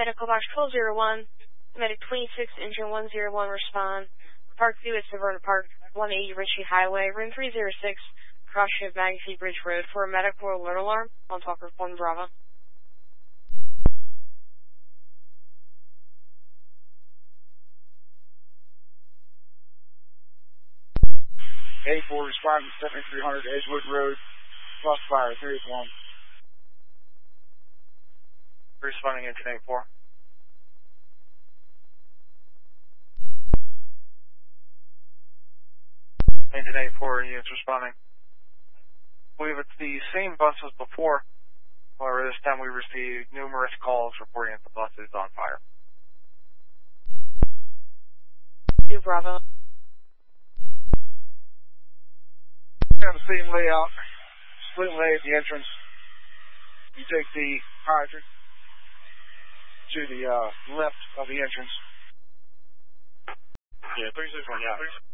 Medical Box 1201, Medic 26, Engine 101, respond. Parkview at Severna Park, 180 Ritchie Highway, room 306, crossing of Magazine Bridge Road for a medical alert alarm on Talker 1 Bravo. 84 responding to 7300 Edgewood Road, plus fire, 381. Responding into 84. Engine 84 units responding. I believe it's the same bus as before. However, this time we received numerous calls reporting that the bus is on fire. 2 Bravo. Have the same layout, split lay at the entrance. You take the hydrant to the left of the entrance. Yeah, 361, yeah.